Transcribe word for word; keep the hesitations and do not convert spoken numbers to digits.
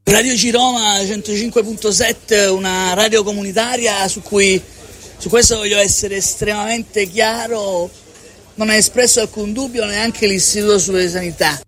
Radio Ciroma centocinque virgola sette, una radio comunitaria su cui, su questo voglio essere estremamente chiaro, non ha espresso alcun dubbio neanche l'Istituto Superiore di Sanità.